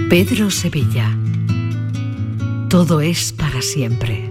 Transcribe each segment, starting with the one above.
Pedro Sevilla. Todo es para siempre.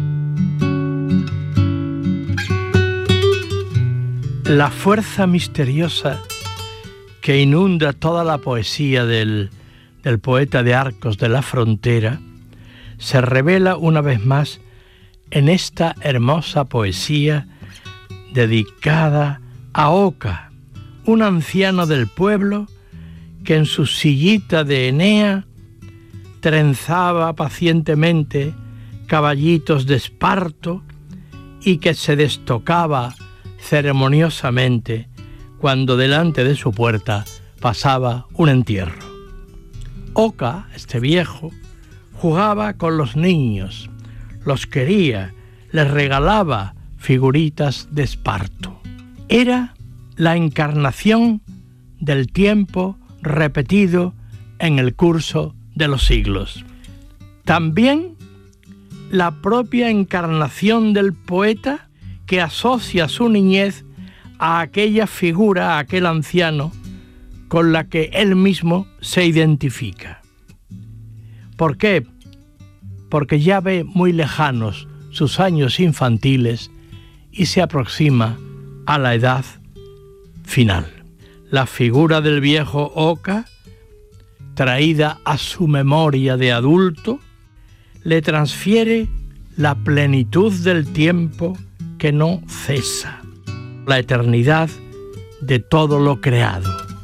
La fuerza misteriosa que inunda toda la poesía del poeta de Arcos de la Frontera se revela una vez más en esta hermosa poesía dedicada a Oca, un anciano del pueblo que en su sillita de Enea trenzaba pacientemente caballitos de esparto y que se destocaba ceremoniosamente cuando delante de su puerta pasaba un entierro. Oca, este viejo, jugaba con los niños, los quería, les regalaba figuritas de esparto. Era la encarnación del tiempo repetido en el curso de los siglos. También la propia encarnación del poeta que asocia su niñez a aquella figura, a aquel anciano con la que él mismo se identifica. ¿Por qué? Porque ya ve muy lejanos sus años infantiles y se aproxima a la edad final. La figura del viejo Oca, traída a su memoria de adulto, le transfiere la plenitud del tiempo que no cesa, la eternidad de todo lo creado.